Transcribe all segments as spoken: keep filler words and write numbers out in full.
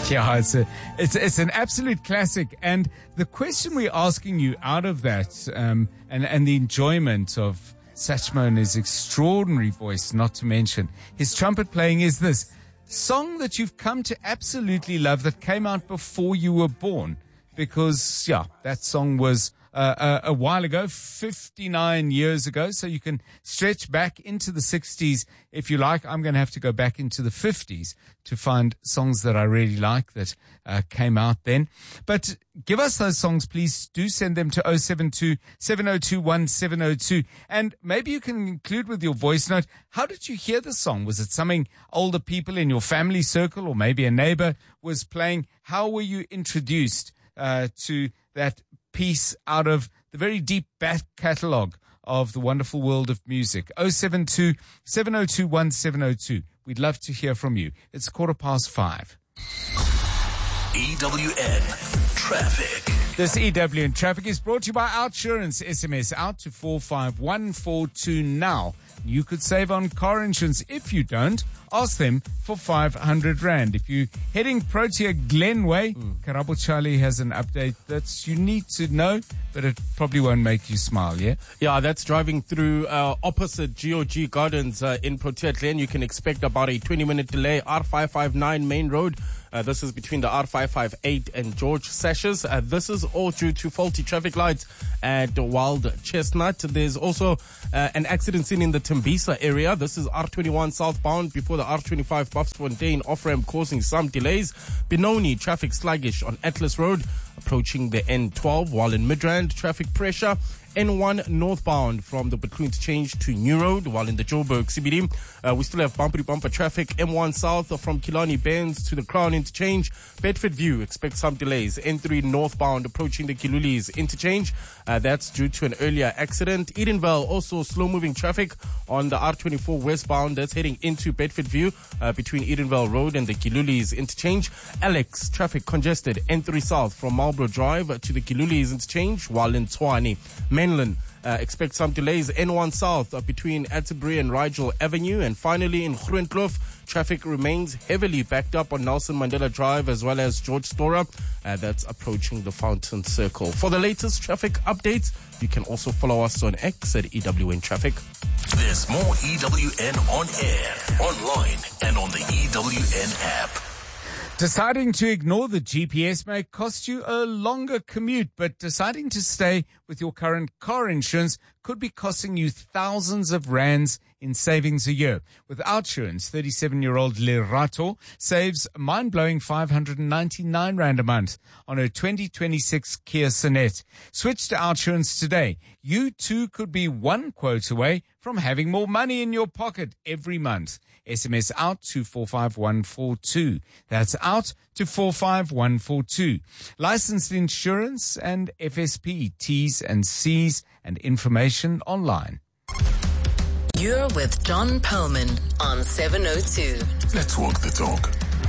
Yeah, it's a, it's it's an absolute classic, and the question we're asking you out of that, um, and and the enjoyment of Satchmo and his extraordinary voice, not to mention his trumpet playing, is this song that you've come to absolutely love that came out before you were born, because yeah, that song was uh, a, a while ago, fifty-nine years ago, so you can stretch back into the sixties if you like. I'm going to have to go back into the fifties to find songs that I really like that uh, came out then. But give us those songs, please. Do send them to oh seven two, seven oh two, one seven oh two. And maybe you can include with your voice note, how did you hear the song? Was it something older people in your family circle, or maybe a neighbor was playing? How were you introduced uh, to that piece out of the very deep back catalogue of the wonderful world of music? oh seven two, seven oh two, one seven oh two. We'd love to hear from you. It's quarter past five. E W N Traffic. This E W N Traffic is brought to you by Outsurance. S M S out to four five one four two now. You could save on car insurance. If you don't, ask them for five hundred rand. If you're heading Protea Glenway, mm. Karabo Charlie has an update that you need to know, but it probably won't make you smile, yeah? Yeah, that's driving through uh, opposite G O G Gardens uh, in Protea Glen. You can expect about a twenty-minute delay. R five five nine Main Road. Uh, this is between the R five five eight and George Sessions. Uh, this is all due to faulty traffic lights at Wild Chestnut. There's also uh, an accident scene in the Tembisa area. This is R twenty-one southbound before the R twenty-five Buffsfontein off-ramp, causing some delays. Benoni, traffic sluggish on Atlas Road, approaching the N twelve, while in Midrand, traffic pressure. N one northbound from the Butlu interchange to New Road, while in the Joburg C B D, uh, we still have bumper bumper traffic. M one south from Killarney Benz to the Crown interchange. Bedford View, expect some delays. N three northbound approaching the Kilulis interchange. Uh, that's due to an earlier accident. Edenvale, also slow moving traffic on the R twenty-four westbound. That's heading into Bedford View uh, between Edenvale Road and the Kilulis interchange. Alex, traffic congested. N three south from Marlborough Drive to the Kilulis interchange, while in Tshwane. Mainland, uh, expect some delays. N one south uh, between Atterbury and Rigel Avenue. And finally in Groenkloof, traffic remains heavily backed up on Nelson Mandela Drive as well as George Storer. Uh, that's approaching the Fountain Circle. For the latest traffic updates, you can also follow us on X at E W N Traffic. There's more E W N on air, online, and on the E W N app. Deciding to ignore the G P S may cost you a longer commute, but deciding to stay with your current car insurance could be costing you thousands of rands in savings a year. With Outsurance, thirty-seven-year-old Lerato saves a mind-blowing five hundred ninety-nine rand a month on her twenty twenty-six Kia Sonet. Switch to Outsurance today. You too could be one quote away from having more money in your pocket every month. S M S out to four five one four two. That's out to four five one four two. Licensed insurance and F S P, T's and C's, and information online. You're with John Perlman on seven oh two. Let's walk the talk.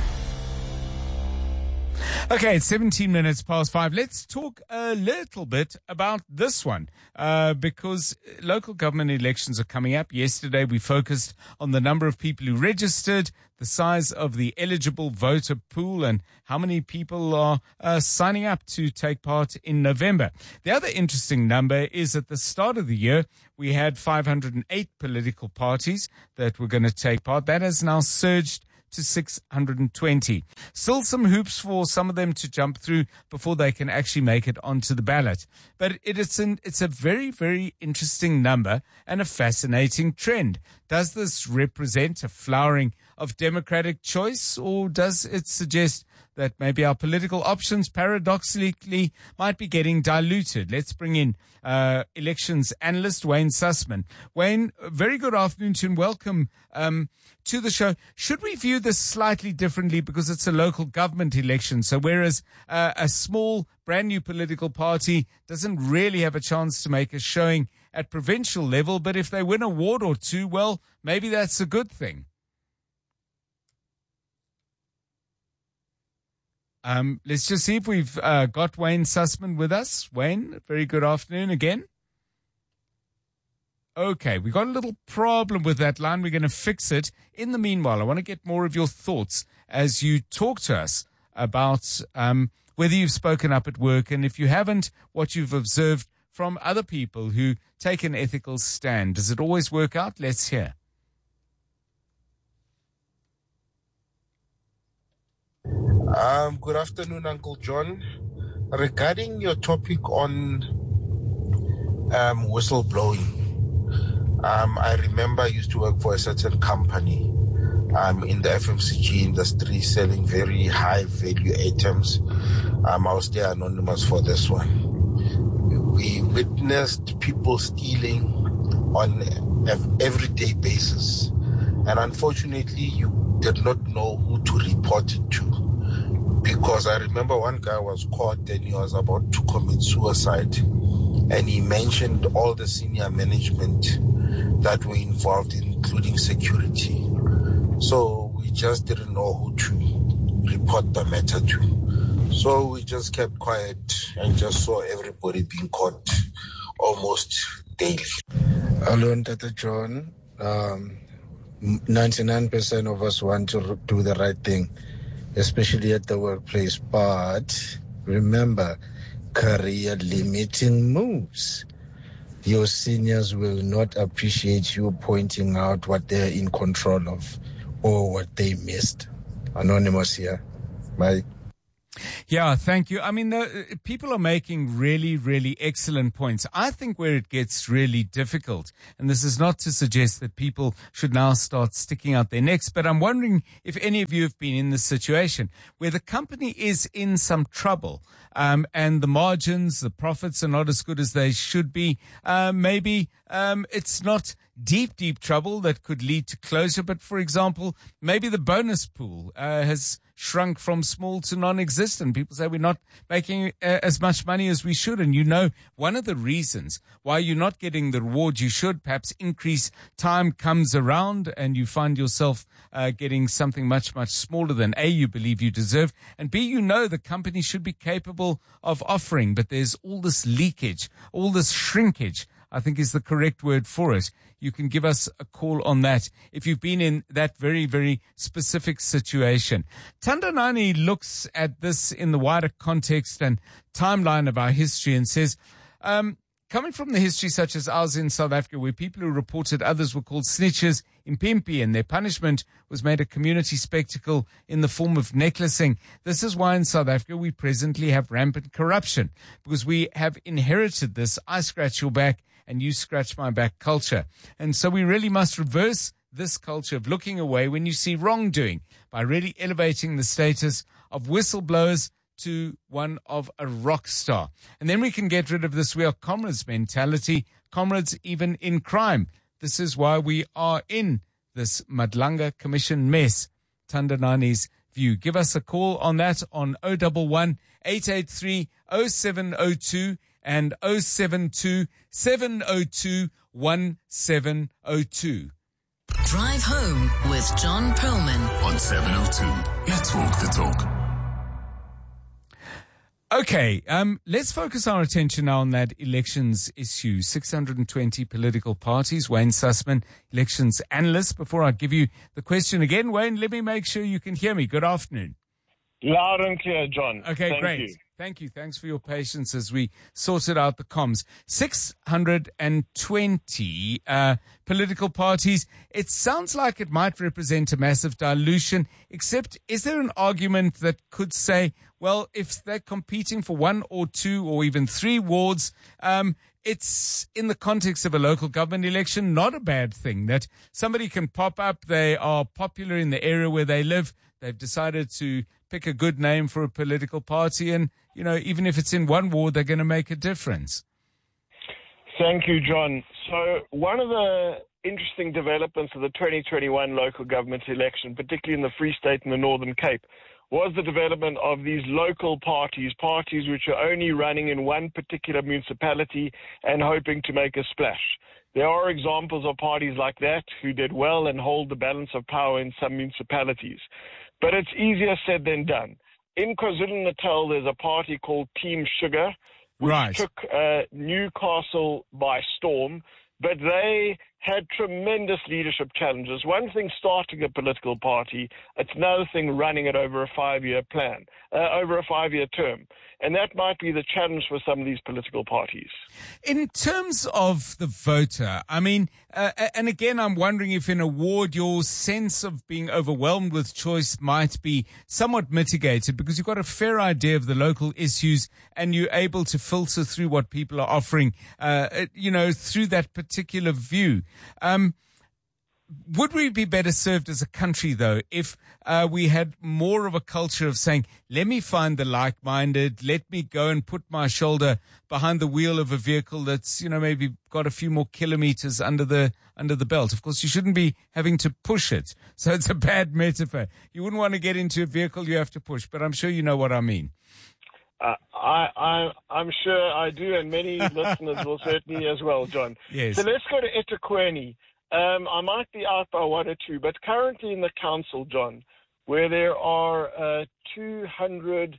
Okay, it's seventeen minutes past five. Let's talk a little bit about this one, uh, because local government elections are coming up. Yesterday, we focused on the number of people who registered, the size of the eligible voter pool, and how many people are uh, signing up to take part in November. The other interesting number is at the start of the year, we had five hundred eight political parties that were going to take part. That has now surged to six hundred twenty. Still some hoops for some of them to jump through before they can actually make it onto the ballot. But it is an, it's a very, very interesting number and a fascinating trend. Does this represent a flowering of democratic choice, or does it suggest that maybe our political options paradoxically might be getting diluted? Let's bring in uh, elections analyst Wayne Sussman. Wayne, very good afternoon to you and welcome um, to the show. Should we view this slightly differently because it's a local government election? So whereas uh, a small, brand new political party doesn't really have a chance to make a showing at provincial level, but if they win a ward or two, well, maybe that's a good thing. Um, let's just see if we've uh, got Wayne Sussman with us. Wayne, very good afternoon again. Okay, we got a little problem with that line. We're going to fix it. In the meanwhile, I want to get more of your thoughts as you talk to us about um, whether you've spoken up at work, and if you haven't, what you've observed from other people who take an ethical stand. Does it always work out? Let's hear. Um, good afternoon, Uncle John. Regarding your topic on um, whistleblowing, um, I remember I used to work for a certain company um, in the F M C G industry selling very high value items. Um, I was there anonymous for this one. We witnessed people stealing on an everyday basis. And unfortunately, you did not know who to report it to. Because I remember one guy was caught and he was about to commit suicide. And he mentioned all the senior management that were involved, including security. So we just didn't know who to report the matter to. So we just kept quiet and just saw everybody being caught almost daily. Hello, Tata John. Um, ninety-nine percent of us want to do the right thing, especially at the workplace. But remember, career-limiting moves. Your seniors will not appreciate you pointing out what they're in control of or what they missed. Anonymous here. Bye. Yeah, thank you. I mean, the, people are making really, really excellent points. I think where it gets really difficult, and this is not to suggest that people should now start sticking out their necks, but I'm wondering if any of you have been in this situation where the company is in some trouble, um, and the margins, the profits are not as good as they should be. Uh, maybe um, it's not deep, deep trouble that could lead to closure, but for example, maybe the bonus pool uh, has shrunk from small to non-existent. People say we're not making uh, as much money as we should. And you know, one of the reasons why you're not getting the reward you should, perhaps increase time comes around and you find yourself uh, getting something much, much smaller than A, you believe you deserve, and B, you know the company should be capable of offering. But there's all this leakage, all this shrinkage, I think is the correct word for it. You can give us a call on that if you've been in that very, very specific situation. Tandanani looks at this in the wider context and timeline of our history and says, um, coming from the history such as ours in South Africa, where people who reported others were called snitches, impimpi, and their punishment was made a community spectacle in the form of necklacing. This is why in South Africa we presently have rampant corruption, because we have inherited this I scratch your back and you scratch my back culture. And so we really must reverse this culture of looking away when you see wrongdoing by really elevating the status of whistleblowers to one of a rock star. And then we can get rid of this we are comrades mentality, comrades even in crime. This is why we are in this Madlanga Commission mess. Tandanani's view. Give us a call on that on zero one one, eight eight three, zero seven zero two and zero seven two, seven zero two, one seven zero two. Drive Home with John Perlman on seven oh two. Let's walk the talk. Okay, um, let's focus our attention now on that elections issue. six hundred twenty political parties. Wayne Sussman, elections analyst. Before I give you the question again, Wayne, let me make sure you can hear me. Good afternoon. Loud and clear, John. Okay, Thank great. You. Thank you. Thanks for your patience as we sorted out the comms. six hundred twenty uh, political parties. It sounds like it might represent a massive dilution, except is there an argument that could say, well, if they're competing for one or two or even three wards, um, it's in the context of a local government election, not a bad thing that somebody can pop up. They are popular in the area where they live. They've decided to pick a good name for a political party. And, you know, even if it's in one ward, they're going to make a difference. Thank you, John. So one of the interesting developments of the twenty twenty-one local government election, particularly in the Free State and the Northern Cape, was the development of these local parties, parties which are only running in one particular municipality and hoping to make a splash. There are examples of parties like that who did well and hold the balance of power in some municipalities. But it's easier said than done. In KwaZulu-Natal, there's a party called Team Sugar, which right. took uh, Newcastle by storm, but they had tremendous leadership challenges. One thing starting a political party, it's another thing running it over a five-year plan, uh, over a five-year term. And that might be the challenge for some of these political parties. In terms of the voter, I mean, uh, and again, I'm wondering if in a ward your sense of being overwhelmed with choice might be somewhat mitigated because you've got a fair idea of the local issues and you're able to filter through what people are offering, uh, you know, through that particular view. Um, Would we be better served as a country, though, if uh, we had more of a culture of saying, let me find the like-minded, let me go and put my shoulder behind the wheel of a vehicle that's, you know, maybe got a few more kilometers under the under the belt. Of course, you shouldn't be having to push it. So it's a bad metaphor. You wouldn't want to get into a vehicle you have to push, but I'm sure you know what I mean. Uh, I, I, I'm sure I do, and many listeners will certainly as well, John. Yes. So let's go to eThekwini. Um, I might be out by one or two, but currently in the council, John, where there are uh, two hundred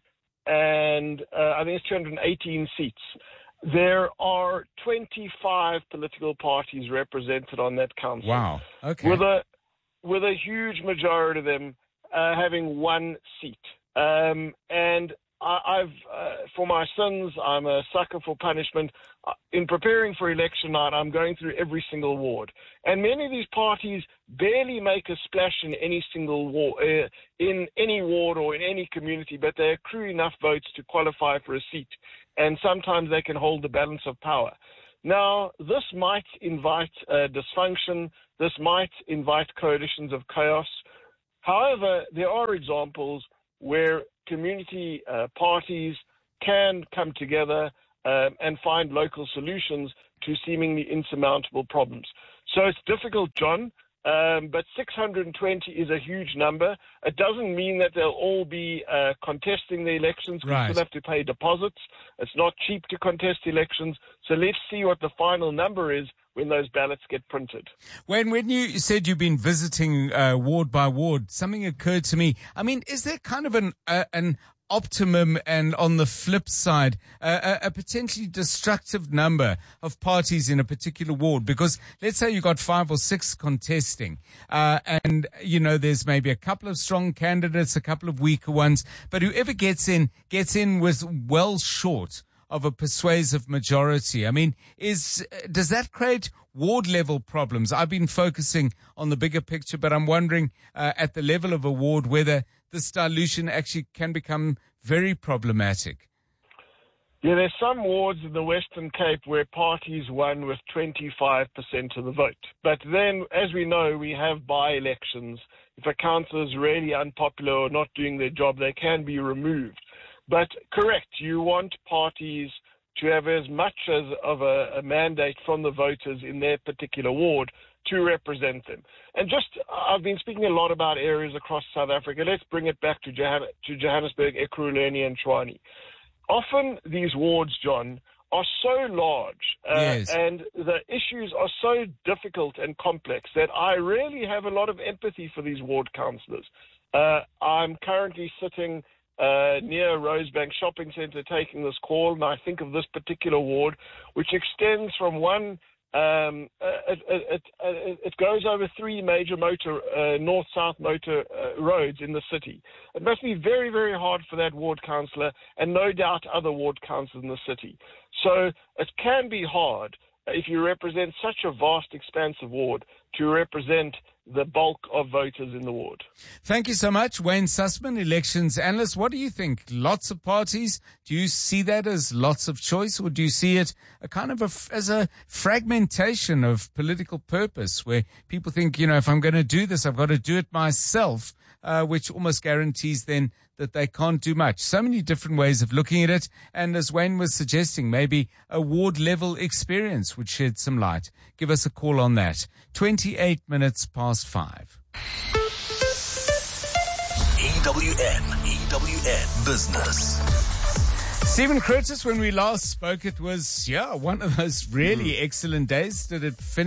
and uh, I think it's two hundred eighteen seats, there are twenty-five political parties represented on that council. Wow. Okay. With a with a huge majority of them uh, having one seat, um, and I, I've uh, for my sins, I'm a sucker for punishment. In preparing for election night, I'm going through every single ward, and many of these parties barely make a splash in any single ward, uh, in any ward or in any community, but they accrue enough votes to qualify for a seat, and sometimes they can hold the balance of power. Now, this might invite uh, dysfunction. This might invite coalitions of chaos. However, there are examples where community uh, parties can come together um, and find local solutions to seemingly insurmountable problems. So it's difficult, John, um, but six hundred twenty is a huge number. It doesn't mean that they'll all be uh, contesting the elections. We Right. still have to pay deposits. It's not cheap to contest elections. So let's see what the final number is when those ballots get printed. When when you said you've been visiting uh, ward by ward, something occurred to me. I mean, is there kind of an uh, an optimum and on the flip side, uh, a, a potentially destructive number of parties in a particular ward? Because let's say you got five or six contesting, uh, and, you know, there's maybe a couple of strong candidates, a couple of weaker ones, but whoever gets in, gets in with well short of a persuasive majority. I mean, is does that create ward level problems? I've been focusing on the bigger picture, but I'm wondering uh, at the level of a ward whether this dilution actually can become very problematic. Yeah, there's some wards in the Western Cape where parties won with twenty-five percent of the vote. But then, as we know, we have by-elections. If a councillor is really unpopular or not doing their job, they can be removed. But correct, you want parties to have as much as of a, a mandate from the voters in their particular ward to represent them. And just, I've been speaking a lot about areas across South Africa. Let's bring it back to, Johann- to Johannesburg, Ekurhuleni and Tshwane. Often these wards, John, are so large uh, Yes. and the issues are so difficult and complex that I really have a lot of empathy for these ward councillors. Uh, I'm currently sitting Uh, near Rosebank Shopping Centre taking this call, and I think of this particular ward, which extends from one, um, uh, it, it, it, it goes over three major motor, uh, north-south motor uh, roads in the city. It must be very, very hard for that ward councillor, and no doubt other ward councillors in the city. So it can be hard if you represent such a vast, expansive ward to represent the bulk of voters in the ward. Thank you so much, Wayne Sussman, elections analyst. What do you think? Lots of parties? Do you see that as lots of choice, or do you see it a kind of a, as a fragmentation of political purpose where people think, you know, if I'm going to do this, I've got to do it myself, uh, which almost guarantees then that they can't do much. So many different ways of looking at it. And as Wayne was suggesting, maybe a ward level experience would shed some light. Give us a call on that. twenty-eight minutes past five. E W N, E W N Business. Stephen Curtis, when we last spoke, it was, yeah, one of those really mm. excellent days. Did it finish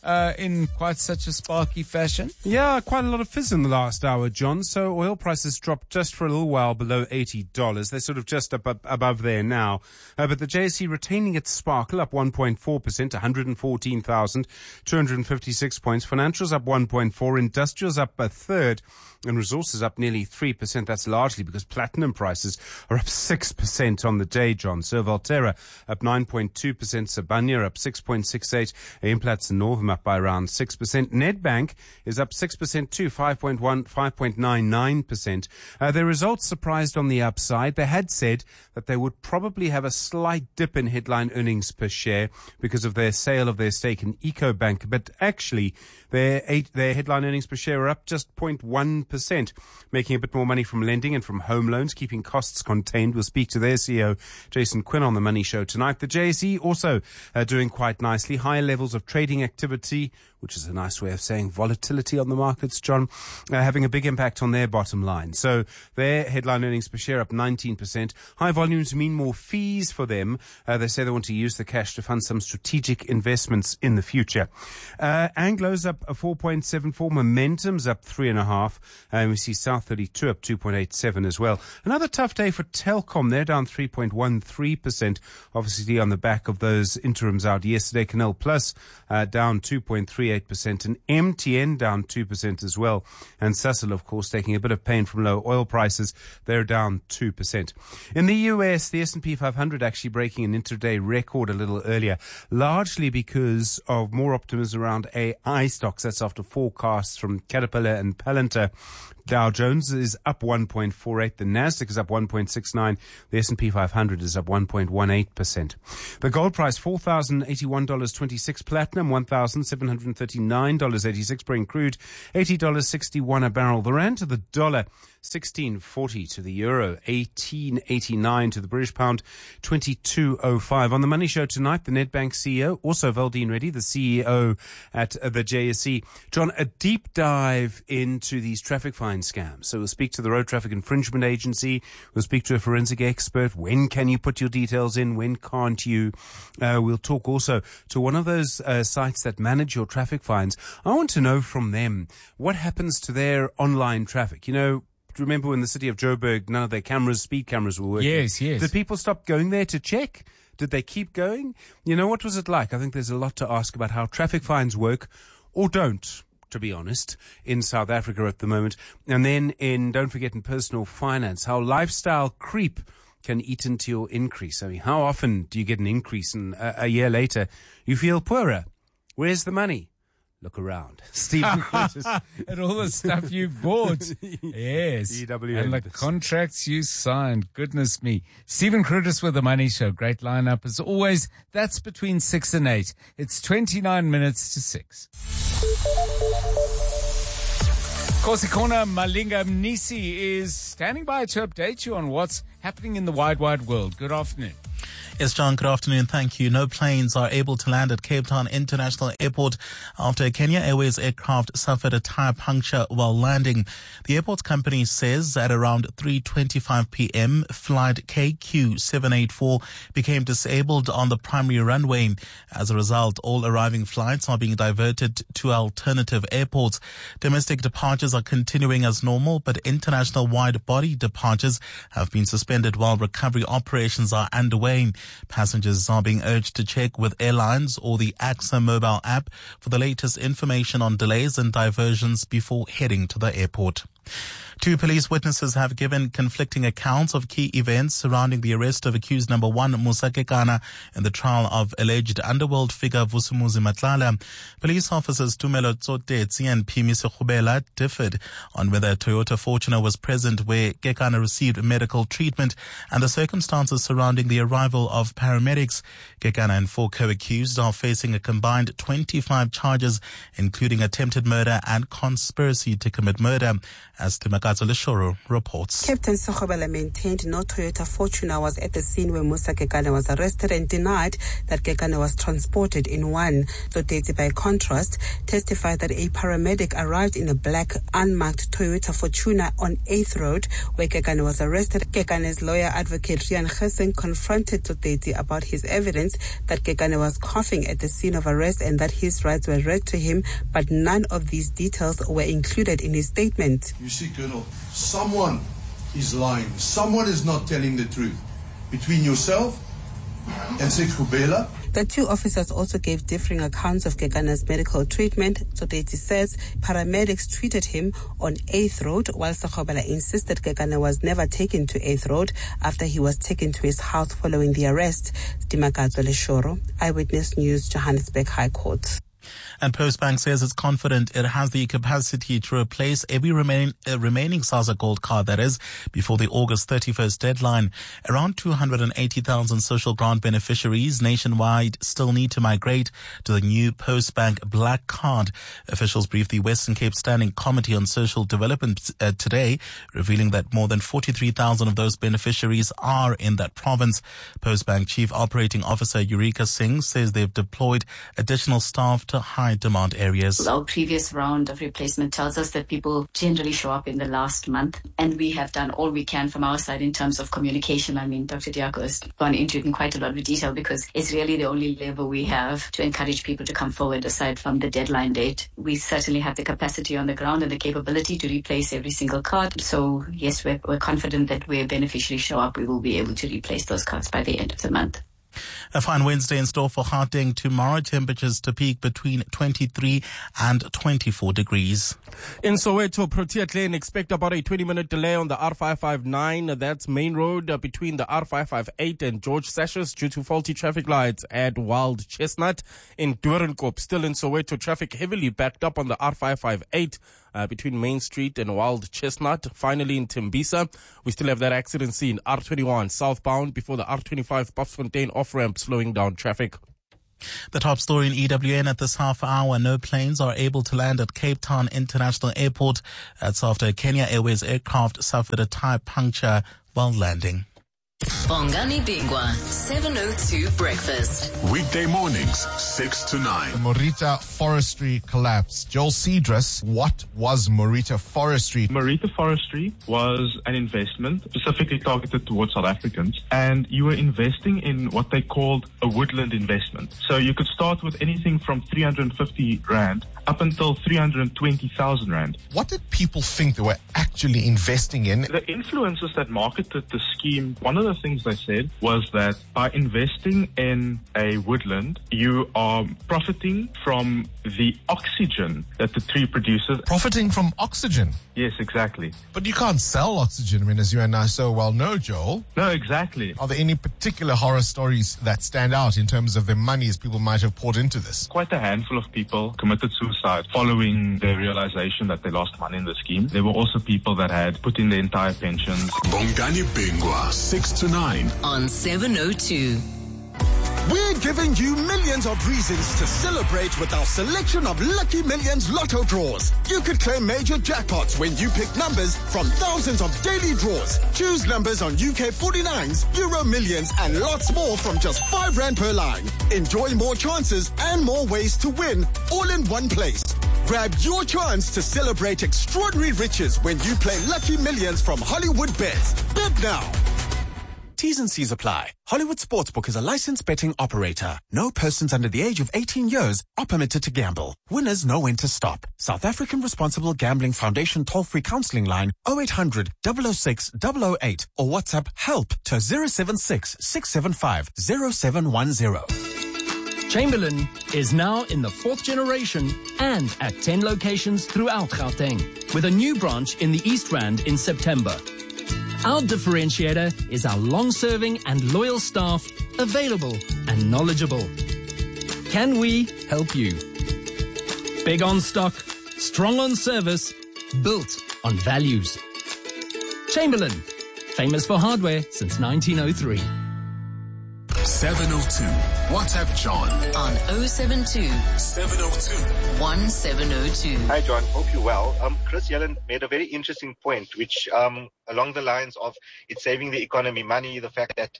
uh, in quite such a sparky fashion? Yeah, quite a lot of fizz in the last hour, John. So oil prices dropped just for a little while below eighty dollars. They're sort of just above, above there now. Uh, but the J S E retaining its sparkle, up one point four percent, one hundred fourteen thousand two hundred fifty-six points. Financials up one point four. Industrials up a third. And resources up nearly three percent. That's largely because platinum prices are up six percent on the day, John. So Valterra up nine point two percent. Sibanye up six point six eight. Implats and Northam up by around six percent. Nedbank is up six percent too, five point one, five point nine nine percent. Uh, their results surprised on the upside. They had said that they would probably have a slight dip in headline earnings per share because of their sale of their stake in EcoBank. But actually, their, eight, their headline earnings per share are up just zero point one percent, making a bit more money from lending and from home loans, keeping costs contained. We'll speak to their C E O, Jason Quinn, on the Money Show tonight. The J S E also uh, doing quite nicely. Higher levels of trading activity, which is a nice way of saying volatility on the markets, John, uh, having a big impact on their bottom line. So their headline earnings per share up nineteen percent. High volumes mean more fees for them. Uh, they say they want to use the cash to fund some strategic investments in the future. Uh, Anglo's up a four point seven four. Momentum's up three point five. And we see South thirty-two up two point eight seven as well. Another tough day for Telkom. They're down three point one three percent, obviously on the back of those interims out yesterday. Canal Plus uh, down two point three eight percent, and M T N down two percent as well. And Sasol, of course, taking a bit of pain from low oil prices. They're down two percent. In the U S, the S and P five hundred actually breaking an intraday record a little earlier, largely because of more optimism around A I stocks. That's after forecasts from Caterpillar and Palantir. Dow Jones is up one point four eight. The Nasdaq is up one point six nine. The S and P five hundred is up one point one eight percent. The gold price, four thousand eighty-one dollars and twenty-six cents. Platinum, one thousand seven hundred thirty-nine dollars and eighty-six cents. Brent crude, eighty dollars and sixty-one cents a barrel. The rand to the dollar, sixteen forty to the euro, eighteen eighty-nine to the British pound, twenty-two oh five. On the Money Show tonight, the Nedbank C E O, also Valdene Reddy, the C E O at uh, the J S E. John, a deep dive into these traffic fines scams. So we'll speak to the Road Traffic Infringement Agency. We'll speak to a forensic expert. When can you put your details in? When can't you? Uh, we'll talk also to one of those uh, sites that manage your traffic fines. I want to know from them what happens to their online traffic. You know, remember when the city of Joburg, none of their cameras, speed cameras were working? Yes, yes. Did people stop going there to check? Did they keep going? You know, what was it like? I think there's a lot to ask about how traffic fines work or don't, to be honest, in South Africa at the moment. And then in, don't forget, in personal finance, how lifestyle creep can eat into your increase. I mean, how often do you get an increase and a, a year later you feel poorer? Where's the money? Look around. Stephen Curtis. And all the stuff you bought. Yes. E W and the contracts you signed. Goodness me. Stephen Curtis with the Money Show. Great lineup as always. That's between six and eight. It's twenty-nine minutes to six. Kosikona Malinga Mnisi is standing by to update you on what's happening in the wide, wide world. Good afternoon. Yes, John, good afternoon. Thank you. No planes are able to land at Cape Town International Airport after a Kenya Airways aircraft suffered a tire puncture while landing. The airport company says at around three twenty-five p.m., flight K Q seven eighty-four became disabled on the primary runway. As a result, all arriving flights are being diverted to alternative airports. Domestic departures are continuing as normal, but international wide-body departures have been suspended while recovery operations are underway. Passengers are being urged to check with airlines or the A X A mobile app for the latest information on delays and diversions before heading to the airport. Two police witnesses have given conflicting accounts of key events surrounding the arrest of accused number one, Musa Kekana, in the trial of alleged underworld figure Vusumuzi Matlala. Police officers Tumelo Tsotetsi and Phimiso Khubela differed on whether Toyota Fortuner was present where Kekana received medical treatment and the circumstances surrounding the arrival of paramedics. Kekana and four co-accused are facing a combined twenty-five charges, including attempted murder and conspiracy to commit murder. as Timakazo Leshoro reports. Captain Sokhobela maintained no Toyota Fortuner was at the scene where Musa Kekana was arrested and denied that Kekana was transported in one. Tsotetsi, by contrast, testified that a paramedic arrived in a black unmarked Toyota Fortuner on eighth Road where Kekana was arrested. Kekana's lawyer, advocate Rian Khesen, confronted Tsotetsi about his evidence that Kekana was coughing at the scene of arrest and that his rights were read to him, but none of these details were included in his statement. You see, Colonel, someone is lying. Someone is not telling the truth. Between yourself and Sekhubela. The two officers also gave differing accounts of Kekana's medical treatment. Tsotetsi says paramedics treated him on eighth Road, while Sokhobela insisted Kekana was never taken to eighth Road after he was taken to his house following the arrest. Timakazo Leshoro, Eyewitness News, Johannesburg High Court. And Postbank says it's confident it has the capacity to replace every remain, uh, remaining SASSA Gold card, that is, before the August thirty-first deadline. Around two hundred eighty thousand social grant beneficiaries nationwide still need to migrate to the new Postbank Black Card. Officials briefed the Western Cape Standing Committee on Social Development uh, today, revealing that more than forty-three thousand of those beneficiaries are in that province. Postbank Chief Operating Officer Eureka Singh says they've deployed additional staff to high demand areas. Our previous round of replacement tells us that people generally show up in the last month, and we have done all we can from our side in terms of communication. I mean, Doctor Diako has gone into it in quite a lot of detail because it's really the only lever we have to encourage people to come forward aside from the deadline date. We certainly have the capacity on the ground and the capability to replace every single card. So yes, we're, we're confident that where beneficiaries show up, we will be able to replace those cards by the end of the month. A fine Wednesday in store for Gauteng tomorrow. Temperatures to peak between twenty-three and twenty-four degrees. In Soweto, Protea Lane, expect about a twenty-minute delay on the R five five nine. That's main road uh, between the R five five eight and George Sessions due to faulty traffic lights at Wild Chestnut. In Doornkop, still in Soweto, traffic heavily backed up on the R five five eight. Uh, between Main Street and Wild Chestnut. Finally, in Tembisa, we still have that accident scene, R twenty-one southbound before the R twenty-five Popsfontein off-ramp, slowing down traffic. The top story in E W N at this half hour. No planes are able to land at Cape Town International Airport. That's after Kenya Airways aircraft suffered a tire puncture while landing. Bongani Bingwa, seven oh two Breakfast. Weekday mornings, six to nine. Morita Forestry collapse. Joel Cedrus, what was Morita Forestry? Morita Forestry was an investment specifically targeted towards South Africans, and you were investing in what they called a woodland investment. So you could start with anything from three hundred fifty rand up until three hundred twenty thousand rand. What did people think they were actually investing in? The influencers that marketed the scheme, one of the things they said was that by investing in a woodland, you are profiting from the oxygen that the tree produces. Profiting from oxygen? Yes, exactly. But you can't sell oxygen, I mean, as you and I so well know, Joel. No, exactly. Are there any particular horror stories that stand out in terms of the monies people might have poured into this? Quite a handful of people committed suicide following the realization that they lost money in the scheme. There were also people that had put in their entire pensions. Bongani Bingwa, six to nine. On seven oh two. We're giving you millions of reasons to celebrate with our selection of Lucky Millions Lotto draws. You could claim major jackpots when you pick numbers from thousands of daily draws. Choose numbers on U K forty-nines, Euro Millions, and lots more from just five rand per line. Enjoy more chances and more ways to win, all in one place. Grab your chance to celebrate extraordinary riches when you play Lucky Millions from Hollywood Bets. Bet now. T's and C's apply. Hollywood Sportsbook is a licensed betting operator. No persons under the age of eighteen years are permitted to gamble. Winners know when to stop. South African Responsible Gambling Foundation toll-free counseling line oh eight hundred, double oh six, double oh eight or WhatsApp HELP to zero seven six, six seven five, zero seven one zero. Chamberlain is now in the fourth generation and at ten locations throughout Gauteng, with a new branch in the East Rand in September. Our differentiator is our long-serving and loyal staff, available and knowledgeable. Can we help you? Big on stock, strong on service, built on values. Chamberlain, famous for hardware since nineteen oh three. seven oh two. WhatsApp John on oh seven two, seven oh two, one seven oh two. Hi, John. Hope you're well. Um, Chris Yellen made a very interesting point, which um, along the lines of it's saving the economy money, the fact that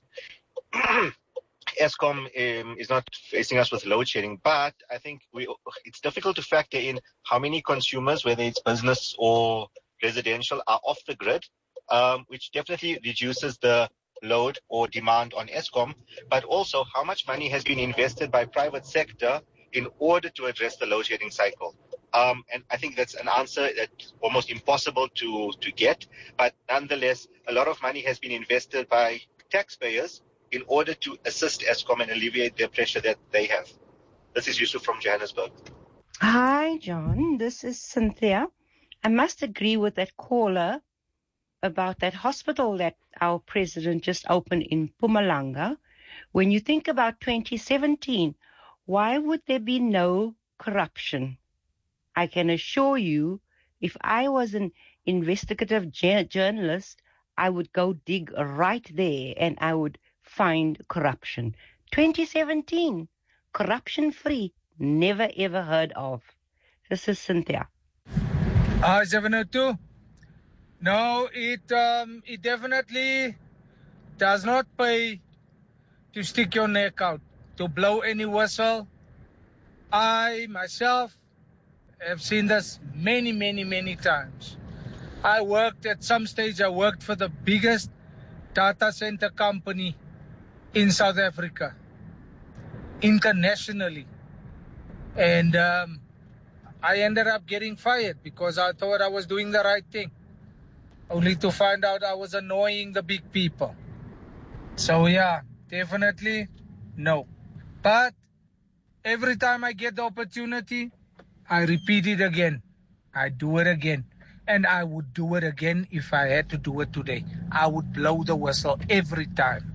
Eskom um, is not facing us with load shedding. But I think we it's difficult to factor in how many consumers, whether it's business or residential, are off the grid, um, which definitely reduces the load or demand on Eskom, but also how much money has been invested by private sector in order to address the load shedding cycle. Um, and I think that's an answer that's almost impossible to, to get. But nonetheless, a lot of money has been invested by taxpayers in order to assist Eskom and alleviate their pressure that they have. This is Yusuf from Johannesburg. Hi, John. This is Cynthia. I must agree with that caller about that hospital that our president just opened in Mpumalanga. When you think about twenty seventeen, why would there be no corruption? I can assure you, if I was an investigative journalist, I would go dig right there and I would find corruption. twenty seventeen, corruption-free, never ever heard of. This is Cynthia. Uh, seven oh two. No, it um, it definitely does not pay to stick your neck out, to blow any whistle. I, myself, have seen this many, many, many times. I worked at some stage, I worked for the biggest data center company in South Africa, internationally. And um, I ended up getting fired because I thought I was doing the right thing, only to find out I was annoying the big people. So yeah, definitely no. But every time I get the opportunity, I repeat it again. I do it again. And I would do it again if I had to do it today. I would blow the whistle every time.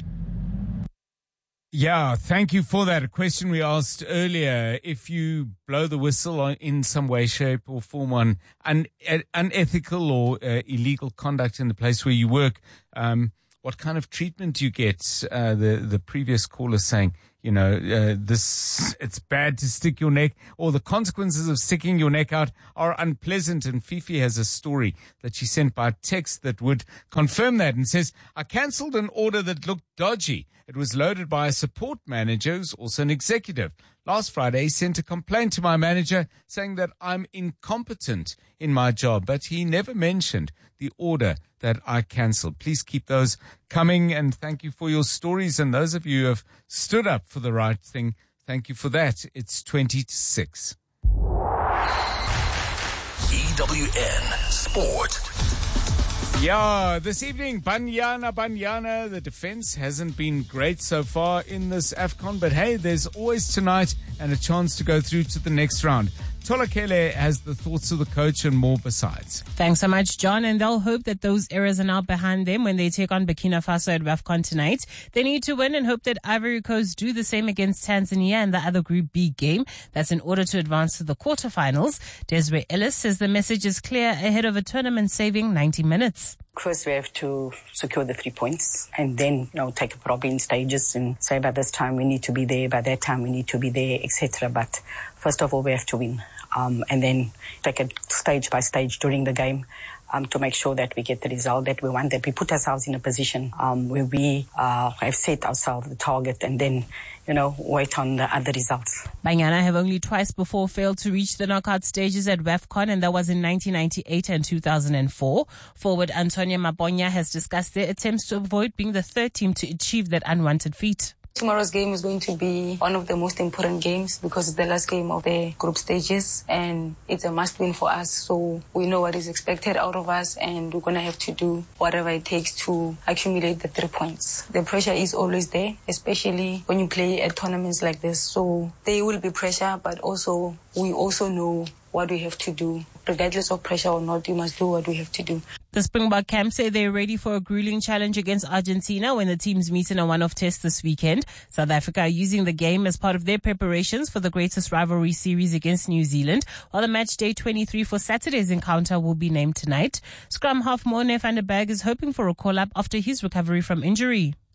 Yeah, thank you for that. A question we asked earlier, if you blow the whistle in some way, shape or form on un- unethical or uh, illegal conduct in the place where you work, um, what kind of treatment do you get? Uh, the, the previous caller saying, you know, uh, this, it's bad to stick your neck, or the consequences of sticking your neck out are unpleasant. And Fifi has a story that she sent by text that would confirm that, and says, I cancelled an order that looked dodgy. It was loaded by a support manager who's also an executive. Last Friday, he sent a complaint to my manager saying that I'm incompetent in my job, but he never mentioned the order that I cancelled. Please keep those coming, and thank you for your stories. And those of you who have stood up for the right thing, thank you for that. It's twenty to six. E W N Sport. Yeah, this evening, Banyana, Banyana. The defense hasn't been great so far in this AFCON, but hey, there's always tonight and a chance to go through to the next round. Tolakele has the thoughts of the coach and more besides. Thanks so much, John. And they'll hope that those errors are now behind them when they take on Burkina Faso at WAFCON tonight. They need to win and hope that Ivory Coast do the same against Tanzania in the other Group B game. That's in order to advance to the quarterfinals. Desiree Ellis says the message is clear ahead of a tournament saving ninety minutes. First, we have to secure the three points and then, you know, take it probably in stages and say by this time we need to be there, by that time we need to be there, et cetera. But first of all, we have to win. Um, and then take it stage by stage during the game um, to make sure that we get the result that we want, that we put ourselves in a position um, where we uh, have set ourselves the target and then, you know, wait on the other results. Banyana have only twice before failed to reach the knockout stages at WAFCON, and that was in nineteen ninety-eight and two thousand four. Forward Antonia Mabonya has discussed their attempts to avoid being the third team to achieve that unwanted feat. Tomorrow's game is going to be one of the most important games because it's the last game of the group stages and it's a must win for us. So we know what is expected out of us and we're going to have to do whatever it takes to accumulate the three points. The pressure is always there, especially when you play at tournaments like this. So there will be pressure, but also we also know what we have to do. Regardless of pressure or not, you must do what we have to do. The Springbok camp say they're ready for a grueling challenge against Argentina when the teams meet in a one-off test this weekend. South Africa are using the game as part of their preparations for the greatest rivalry series against New Zealand, while the match day twenty-three for Saturday's encounter will be named tonight. Scrum half Morne van der Berg is hoping for a call-up after his recovery from injury.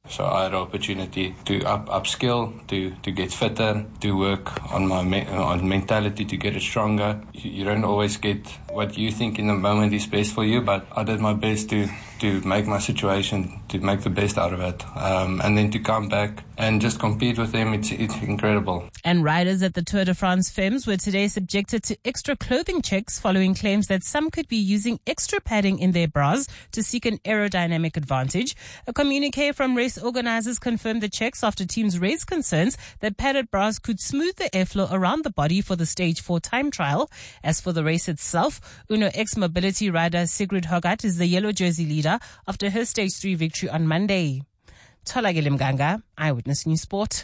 So I had an opportunity to up upskill, to, to get fitter, to work on my me on mentality to get it stronger. You, you don't always get what you think in the moment is best for you, but I did my best to to make my situation, to make the best out of it, um, and then to come back and just compete with them. It's it's incredible. And riders at the Tour de France Femmes were today subjected to extra clothing checks following claims that some could be using extra padding in their bras to seek an aerodynamic advantage. A communique from race organizers confirmed the checks after teams raised concerns that padded bras could smooth the airflow around the body for the stage four time trial. As for the race itself, Uno X Mobility rider Sigrid Hogarth is the yellow jersey leader after her stage three victory on Monday. Tholakele Mganga, Eyewitness News Sport.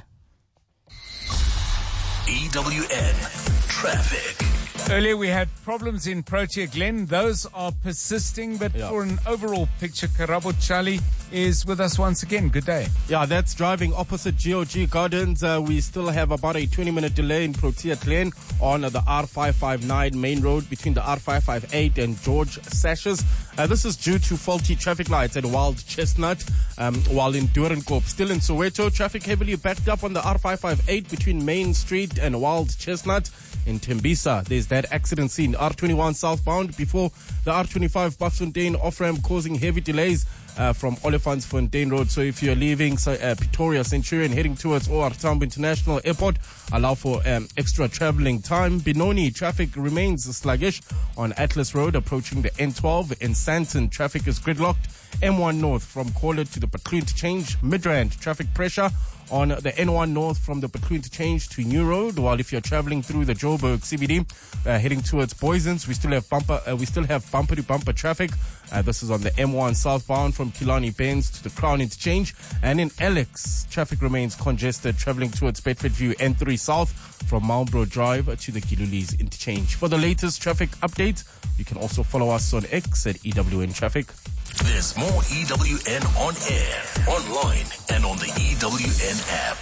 E W N Traffic. Earlier we had problems in Protea Glen. Those are persisting, but yeah. for an overall picture, Karabo Chali is with us once again. Good day. Yeah, that's driving opposite G O G Gardens. Uh, we still have about a twenty minute delay in Protea Glen on uh, the R five five nine main road between the R five five eight and George Sashes. Uh, this is due to faulty traffic lights at Wild Chestnut, um, while in Doornkop. Still in Soweto, traffic heavily backed up on the R five five eight between Main Street and Wild Chestnut. In Tembisa, there's that accident scene, R twenty-one southbound before the R twenty-five Baffontein off-ramp, causing heavy delays uh, from Olifantsfontein Road. So if you're leaving uh, Pretoria Centurion heading towards O R Tambo International Airport, allow for um, extra traveling time. Benoni, traffic remains sluggish on Atlas Road approaching the N twelve. In Sandton, traffic is gridlocked. M one North from Corler to the Bethlehem interchange. Midrand, traffic pressure on the N one North from the Bethlehem interchange to New Road. While if you're traveling through the Joburg C B D, uh, heading towards Boysens, we still have bumper, uh, we still have bumper to bumper traffic. Uh, this is on the M one southbound from Killarney Benz to the Crown interchange. And in Alex, traffic remains congested traveling towards Bedfordview N three South from Marlborough Drive to the Gilulis interchange. For the latest traffic updates, you can also follow us on X at E W N Traffic. There's more E W N on air, online, and on the E W N app.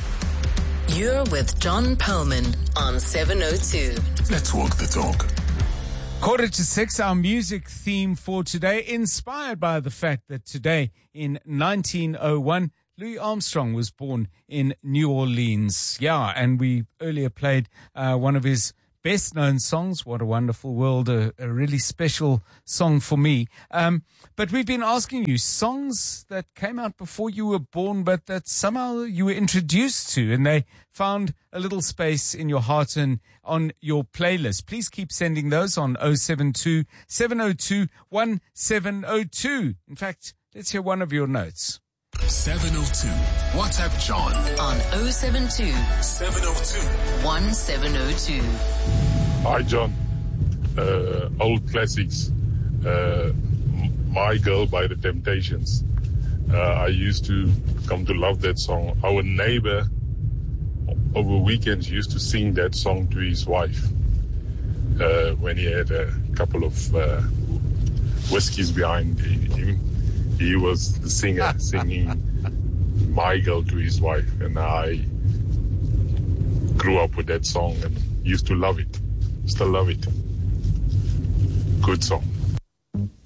You're with John Perlman on seven oh two. Let's walk the talk. Quarter to six, our music theme for today, inspired by the fact that today in nineteen oh one, Louis Armstrong was born in New Orleans. Yeah, and we earlier played uh, one of his best-known songs, What a Wonderful World, a, a really special song for me. Um, but we've been asking you songs that came out before you were born, but that somehow you were introduced to, and they found a little space in your heart and on your playlist. Please keep sending those on oh seven two, seven oh two, one seven oh two. In fact, let's hear one of your notes. seven oh two. WhatsApp John on oh seven two, seven oh two, one seven oh two. Hi John. Uh, old classics. Uh, My Girl by the Temptations. Uh, I used to come to love that song. Our neighbor over weekends used to sing that song to his wife uh, when he had a couple of uh, whiskeys behind him. He was the singer singing My Girl to his wife, and I grew up with that song and used to love it. Still love it. Good song.